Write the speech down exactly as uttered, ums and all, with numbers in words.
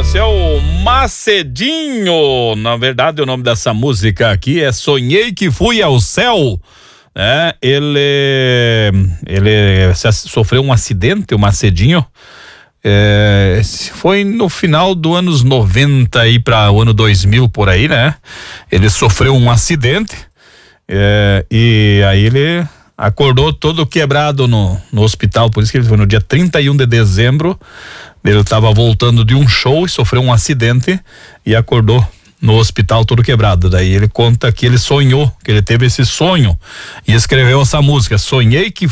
Esse é o Macedinho. Na verdade, o nome dessa música aqui é Sonhei que Fui ao Céu. É, ele ele sofreu um acidente, o Macedinho. É, foi no final do anos noventa aí para o ano dois mil por aí, né? Ele sofreu um acidente é, e aí ele acordou todo quebrado no, no hospital. Por isso que ele foi no dia trinta e um de dezembro. Ele estava voltando de um show e sofreu um acidente e acordou no hospital todo quebrado. Daí ele conta que ele sonhou, que ele teve esse sonho e escreveu essa música, Sonhei que